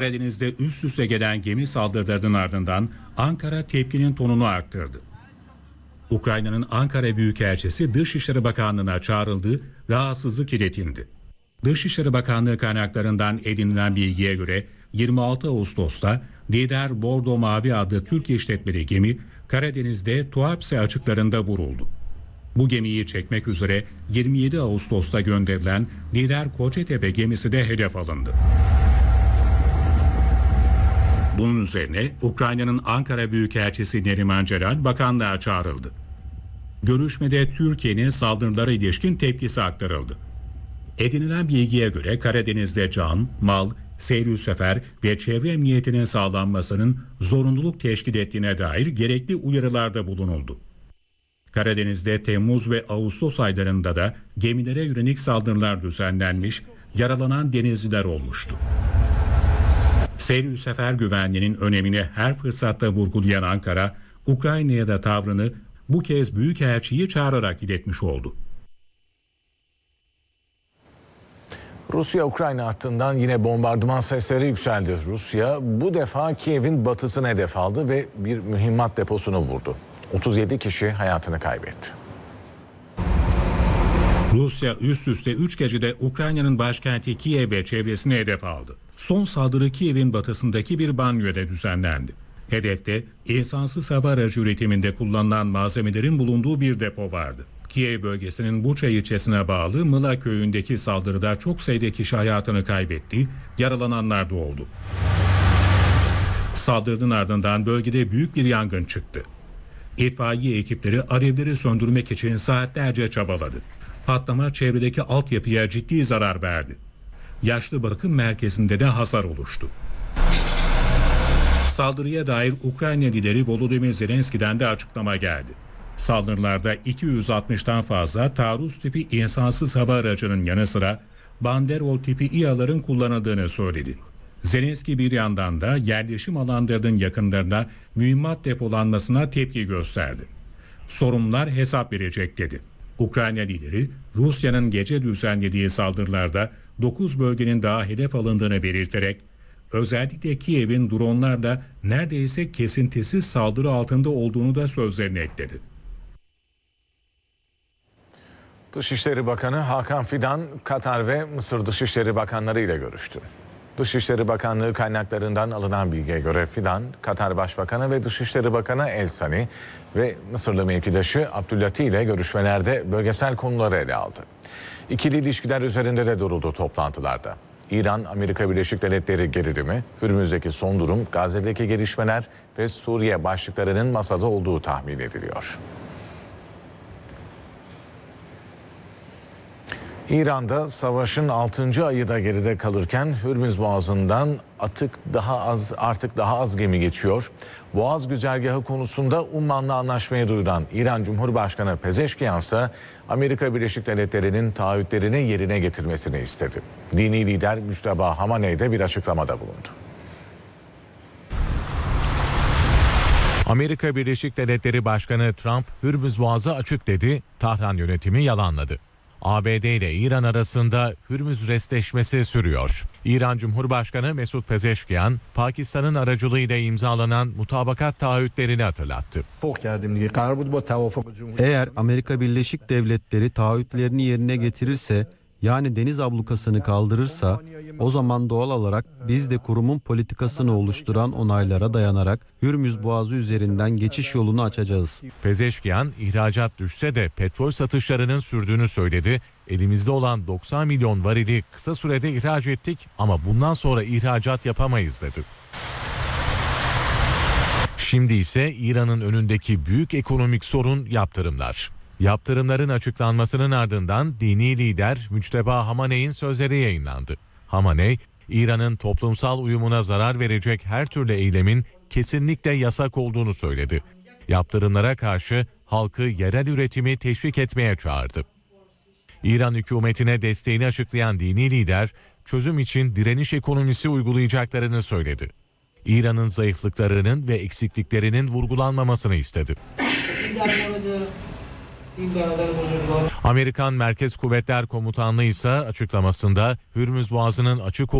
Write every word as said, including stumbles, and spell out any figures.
Karadeniz'de üst üste gelen gemi saldırılarının ardından Ankara tepkinin tonunu arttırdı. Ukrayna'nın Ankara Büyükelçisi Dışişleri Bakanlığı'na çağrıldı, rahatsızlık iletildi. Dışişleri Bakanlığı kaynaklarından edinilen bilgiye göre yirmi altı Ağustos'ta Lider Bordo Mavi adlı Türk işletmeli gemi Karadeniz'de Tuapse açıklarında vuruldu. Bu gemiyi çekmek üzere yirmi yedi Ağustos'ta gönderilen Lider Kocatepe gemisi de hedef alındı. Bunun üzerine Ukrayna'nın Ankara Büyükelçisi Neriman Celal bakanlığa çağrıldı. Görüşmede Türkiye'nin saldırılara ilişkin tepkisi aktarıldı. Edinilen bilgiye göre Karadeniz'de can, mal, seyri sefer ve çevre emniyetinin sağlanmasının zorunluluk teşkil ettiğine dair gerekli uyarılarda bulunuldu. Karadeniz'de Temmuz ve Ağustos aylarında da gemilere yönelik saldırılar düzenlenmiş, yaralanan denizciler olmuştu. Seyri sefer güvenliğinin önemini her fırsatta vurgulayan Ankara, Ukrayna'ya da tavrını bu kez Büyükelçiyi çağırarak iletmiş oldu. Rusya-Ukrayna hattından yine bombardıman sesleri yükseldi. Rusya bu defa Kiev'in batısına hedef aldı ve bir mühimmat deposunu vurdu. otuz yedi kişi hayatını kaybetti. Rusya üst üste üç gecede Ukrayna'nın başkenti Kiev ve çevresine hedef aldı. Son saldırı Kiev'in batısındaki bir banyoda düzenlendi. Hedefte insansız hava aracı üretiminde kullanılan malzemelerin bulunduğu bir depo vardı. Kiev bölgesinin Buça ilçesine bağlı Mıla köyündeki saldırıda çok sayıda kişi hayatını kaybetti, yaralananlar da oldu. Saldırının ardından bölgede büyük bir yangın çıktı. İtfaiye ekipleri alevleri söndürmek için saatlerce çabaladı. Patlama çevredeki altyapıya ciddi zarar verdi. Yaşlı bakım merkezinde de hasar oluştu. Saldırıya dair Ukrayna lideri Volodymyr Zelenski'den de açıklama geldi. Saldırılarda iki yüz altmıştan fazla taarruz tipi insansız hava aracının yanı sıra Banderol tipi İHA'ların kullanıldığını söyledi. Zelenski bir yandan da yerleşim alanlarının yakınlarına mühimmat depolanmasına tepki gösterdi. Sorumlular hesap verecek dedi. Ukrayna lideri Rusya'nın gece düzenlediği saldırılarda dokuz bölgenin daha hedef alındığını belirterek özellikle Kiev'in dronlarla neredeyse kesintisiz saldırı altında olduğunu da sözlerine ekledi. Dışişleri Bakanı Hakan Fidan, Katar ve Mısır Dışişleri Bakanları ile görüştü. Dışişleri Bakanlığı kaynaklarından alınan bilgiye göre Fidan, Katar Başbakanı ve Dışişleri Bakanı El Sani ve Mısırlı mevkidaşı Abdülati ile görüşmelerde bölgesel konuları ele aldı. İkili ilişkiler üzerinde de duruldu toplantılarda. İran, Amerika Birleşik Devletleri gerilimi, Hürmüz'deki son durum, Gazze'deki gelişmeler ve Suriye başlıklarının masada olduğu tahmin ediliyor. İran'da savaşın altıncı ayı da geride kalırken Hürmüz Boğazı'ndan atık daha az artık daha az gemi geçiyor. Boğaz güzergahı konusunda Umman'la anlaşmayı duyuran İran Cumhurbaşkanı Pezeşkiyan ise Amerika Birleşik Devletleri'nin taahhütlerini yerine getirmesini istedi. Dini lider Müçteba Hamaney de bir açıklamada bulundu. Amerika Birleşik Devletleri Başkanı Trump, Hürmüz Boğazı açık dedi, Tahran yönetimi yalanladı. A B D ile İran arasında Hürmüz restleşmesi sürüyor. İran Cumhurbaşkanı Mesut Pezeşkiyan, Pakistan'ın aracılığıyla imzalanan mutabakat taahhütlerini hatırlattı. Eğer Amerika Birleşik Devletleri taahhütlerini yerine getirirse, yani deniz ablukasını kaldırırsa, o zaman doğal olarak biz de kurumun politikasını oluşturan onaylara dayanarak Hürmüz Boğazı üzerinden geçiş yolunu açacağız. Pezeşkiyan, ihracat düşse de petrol satışlarının sürdüğünü söyledi. Elimizde olan doksan milyon varili kısa sürede ihraç ettik ama bundan sonra ihracat yapamayız dedi. Şimdi ise İran'ın önündeki büyük ekonomik sorun yaptırımlar. Yaptırımların açıklanmasının ardından dini lider Müçteba Hamaney'in sözleri yayınlandı. Hamaney, İran'ın toplumsal uyumuna zarar verecek her türlü eylemin kesinlikle yasak olduğunu söyledi. Yaptırımlara karşı halkı yerel üretimi teşvik etmeye çağırdı. İran hükümetine desteğini açıklayan dini lider, çözüm için direniş ekonomisi uygulayacaklarını söyledi. İran'ın zayıflıklarının ve eksikliklerinin vurgulanmamasını istedi. Amerikan Merkez Kuvvetler Komutanlığı ise açıklamasında Hürmüz Boğazı'nın açık